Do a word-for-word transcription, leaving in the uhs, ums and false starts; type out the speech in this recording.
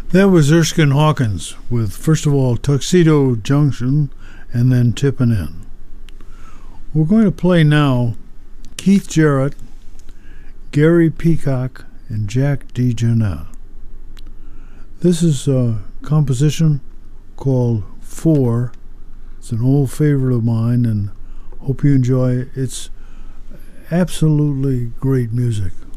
That was Erskine Hawkins with, first of all, Tuxedo Junction and then Tippin' In. We're going to play now Keith Jarrett, Gary Peacock, and Jack DeJohnette. This is a composition called Four. It's an old favorite of mine, and hope you enjoy it. It's absolutely great music.